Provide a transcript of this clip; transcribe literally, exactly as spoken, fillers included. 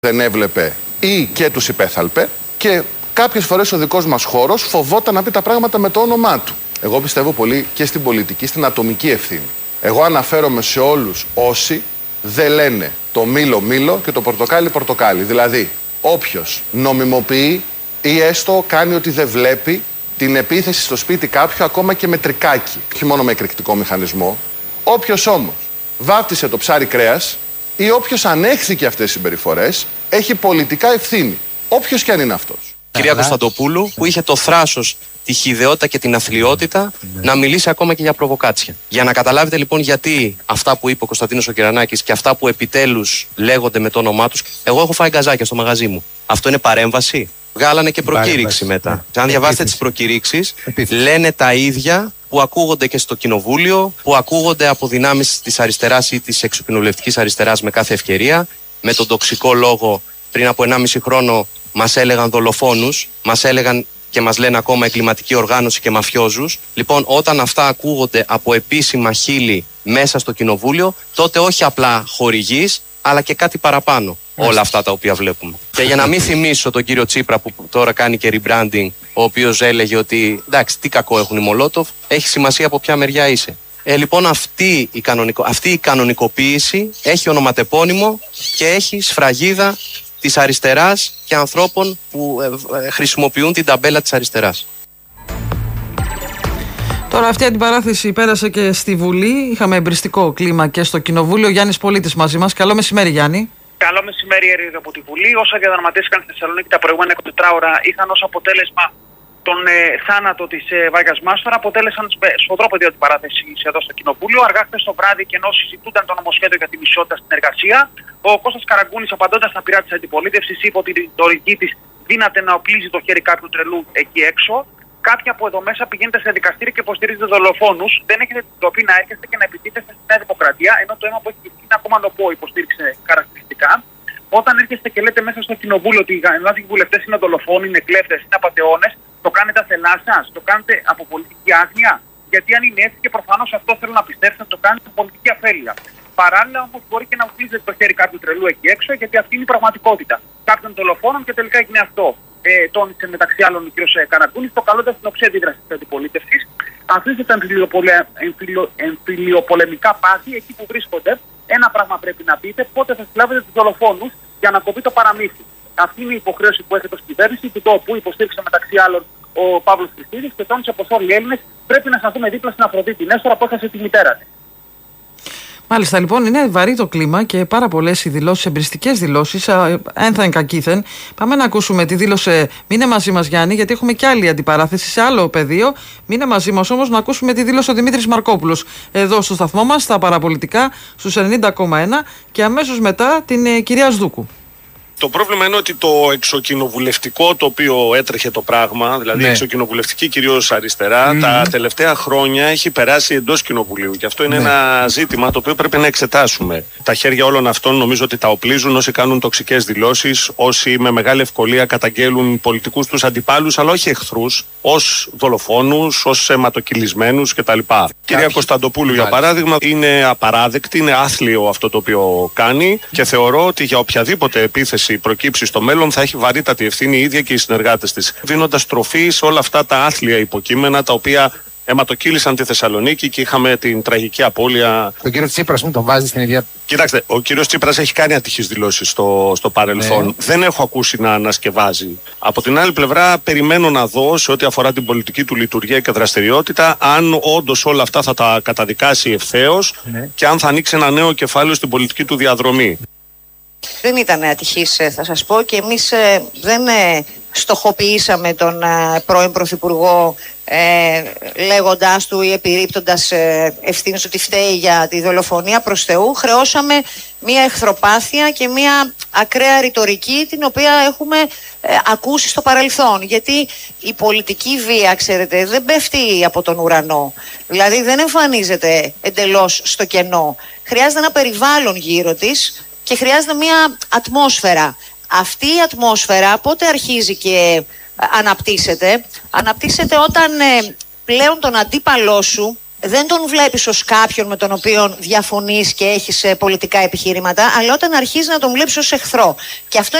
δεν έβλεπε ή και τους υπέθαλπε και κάποιες φορές ο δικός μας χώρος φοβόταν να πει τα πράγματα με το όνομά του. Εγώ πιστεύω πολύ και στην πολιτική, στην ατομική ευθύνη. Εγώ αναφέρομαι σε όλους όσοι δεν λένε το μήλο μήλο και το πορτοκάλι πορτοκάλι. Δηλαδή, όποιος νομιμοποιεί ή έστω κάνει ότι δεν βλέπει την επίθεση στο σπίτι κάποιου ακόμα και με τρικάκι, όχι μόνο με εκρηκτικό μηχανισμό, όποιος όμως βάφτισε το ψάρι κρέας ή όποιος ανέχθηκε αυτές τις συμπεριφορές έχει πολιτικά ευθύνη, όποιος και αν είναι αυτός. Κυρία Κωνσταντοπούλου, που είχε το θράσος, τη χυδαιότητα και την αθλιότητα να μιλήσει ακόμα και για προβοκάτσια. Για να καταλάβετε λοιπόν γιατί αυτά που είπε ο Κωνσταντίνος ο Κυρανάκης και αυτά που επιτέλους λέγονται με το όνομά τους. Εγώ έχω φάει γκαζάκια στο μαγαζί μου. Αυτό είναι παρέμβαση? Βγάλανε και προκήρυξη μετά. Αν διαβάσετε τις προκηρύξεις, λένε τα ίδια που ακούγονται και στο κοινοβούλιο, που ακούγονται από δυνάμεις της αριστεράς ή της εξοκοινοβουλευτικής αριστεράς με κάθε ευκαιρία. Με τον τοξικό λόγο πριν από ενάμιση χρόνο μας έλεγαν δολοφόνους, μας έλεγαν και μας λένε ακόμα εγκληματική οργάνωση και μαφιόζους. Λοιπόν, όταν αυτά ακούγονται από επίσημα χείλη μέσα στο κοινοβούλιο, τότε όχι απλά χορηγείς, αλλά και κάτι παραπάνω. Όλα αυτά τα οποία βλέπουμε. Και για να μην θυμίσω τον κύριο Τσίπρα που τώρα κάνει και rebranding, ο οποίος έλεγε ότι εντάξει, τι κακό έχουν οι Μολότοφ, έχει σημασία από ποια μεριά είσαι. Ε, λοιπόν, αυτή η, κανονικο... αυτή η κανονικοποίηση έχει ονοματεπώνυμο και έχει σφραγίδα της αριστεράς και ανθρώπων που ε, ε, χρησιμοποιούν την ταμπέλα της αριστεράς. Τώρα αυτή η αντιπαράθεση πέρασε και στη Βουλή. Είχαμε εμπριστικό κλίμα και στο Κοινοβούλιο. Γιάννης Πολίτης μαζί μας. Καλό μεσημέρι, Γιάννη. Καλό μεσημέρι, Ερήδη, από τη Βουλή. Όσα διαδραματίστηκαν στη Θεσσαλονίκη τα προηγούμενα είκοσι τέσσερις ώρα είχαν ως αποτέλεσμα τον ε, θάνατο της ε, Βάγιας Μάστορα, αποτέλεσαν σφοδρό πεδίο αντιπαράθεση εδώ στο Κοινοβούλιο. Αργά χθες το βράδυ, και ενώ συζητούνταν το νομοσχέδιο για τη μισότητα στην εργασία, ο Κώστας Καραγκούνης, απαντώντας στα πειρά της αντιπολίτευσης, είπε ότι η ρητορική της δύναται να οπλίζει το χέρι κάποιου τρελού εκεί έξω. Κάποιοι από εδώ μέσα πηγαίνετε σε δικαστήρια και υποστηρίζετε δολοφόνους. Δεν έχετε την ντροπή να έρχεστε και να επιτίθεστε στη Νέα Δημοκρατία, ενώ το αίμα που έχει κυφθεί είναι ακόμα νοπό, υποστήριξε χαρακτηριστικά. Όταν έρχεστε και λέτε μέσα στο κοινοβούλιο ότι οι γανάδικοι βουλευτές είναι δολοφόνοι, είναι κλέφτες, είναι απατεώνες, το κάνετε αθελά σας, το κάνετε από πολιτική άγνοια. Γιατί αν είναι έτσι, και προφανώς αυτό θέλω να πιστέψετε, το κάνετε από πολιτική αφέλεια. Παράλληλα όμως μπορεί και να ουκλίζετε το χέρι κάποιου τρελού εκεί έξω, γιατί αυτή είναι η πραγματικότητα κάποιων δολοφόνων και τελικά έγινε αυτό. Ε, τόνισε μεταξύ άλλων ο κ. Καραγκούνης, το καλώντας την οξύ αντίδραση της αντιπολίτευσης. Αφήστε τα εμφυλιοπολεμικά πάθη εκεί που βρίσκονται. Ένα πράγμα πρέπει να πείτε: πότε θα συλλάβετε τους δολοφόνους για να κοπεί το παραμύθι. Αυτή είναι η υποχρέωση που έχετε ως κυβέρνηση και το που υποστήριξε μεταξύ άλλων ο Παύλος Χριστίδης και τόνισε πως όλοι οι Έλληνες πρέπει να σταθούμε δίπλα στην Αφροδίτη Νέστορα που έχασε τη μητέρα της. Μάλιστα, λοιπόν, είναι βαρύ το κλίμα και πάρα πολλές οι δηλώσεις, εμπριστικές δηλώσεις, ένθεν κακήθεν. Πάμε να ακούσουμε τη δήλωσε. Μείνε μαζί μας, Γιάννη, γιατί έχουμε και άλλη αντιπαράθεση σε άλλο πεδίο. Μείνε μαζί μας όμως να ακούσουμε τη δήλωσε ο Δημήτρης Μαρκόπουλος εδώ στο σταθμό μας, στα παραπολιτικά, στους ενενήντα κόμμα ένα, και αμέσως μετά την ε, κυρία Σδούκου. Το πρόβλημα είναι ότι το εξοκοινοβουλευτικό το οποίο έτρεχε το πράγμα, δηλαδή ναι. εξοκοινοβουλευτική κυρίως αριστερά, mm. τα τελευταία χρόνια έχει περάσει εντός κοινοβουλίου. Και αυτό είναι ναι. ένα ζήτημα το οποίο πρέπει να εξετάσουμε. Τα χέρια όλων αυτών νομίζω ότι τα οπλίζουν όσοι κάνουν τοξικές δηλώσεις, όσοι με μεγάλη ευκολία καταγγέλουν πολιτικούς τους αντιπάλους, αλλά όχι εχθρούς, ως δολοφόνους, ως αιματοκυλισμένους κτλ. Κυρία Κωνσταντοπούλου, για παράδειγμα, είναι απαράδεκτη, είναι άθλιο αυτό το οποίο κάνει και θεωρώ ότι για οποιαδήποτε επίθεση προκύψει στο μέλλον θα έχει βαρύτατη ευθύνη η ίδια και οι συνεργάτες της, δίνοντας τροφή σε όλα αυτά τα άθλια υποκείμενα τα οποία αιματοκύλησαν τη Θεσσαλονίκη και είχαμε την τραγική απώλεια. Ο κύριος Τσίπρας μου τον βάζει στην ίδια. Κοιτάξτε, ο κύριος Τσίπρας έχει κάνει ατυχείς δηλώσεις στο, στο παρελθόν. Ναι. Δεν έχω ακούσει να ανασκευάζει. Από την άλλη πλευρά, περιμένω να δω σε ό,τι αφορά την πολιτική του λειτουργία και δραστηριότητα, αν όντως όλα αυτά θα τα καταδικάσει ευθέως ναι. και αν θα ανοίξει ένα νέο κεφάλαιο στην πολιτική του διαδρομή. Δεν ήταν ατυχής, θα σας πω, και εμείς ε, δεν ε, στοχοποιήσαμε τον ε, πρώην Πρωθυπουργό ε, λέγοντάς του ή επιρρύπτοντας ε, ευθύνες ότι φταίει για τη δολοφονία. Προς Θεού, χρεώσαμε μια εχθροπάθεια και μια ακραία ρητορική την οποία έχουμε ε, ακούσει στο παρελθόν. Γιατί η πολιτική βία, ξέρετε, δεν πέφτει από τον ουρανό. Δηλαδή δεν εμφανίζεται εντελώς στο κενό. Χρειάζεται ένα περιβάλλον γύρω της και χρειάζεται μια ατμόσφαιρα. Αυτή η ατμόσφαιρα πότε αρχίζει και αναπτύσσεται? Αναπτύσσεται όταν ε, πλέον τον αντίπαλό σου δεν τον βλέπεις ως κάποιον με τον οποίο διαφωνείς και έχεις πολιτικά επιχειρήματα, αλλά όταν αρχίζεις να τον βλέπεις ως εχθρό. Και αυτό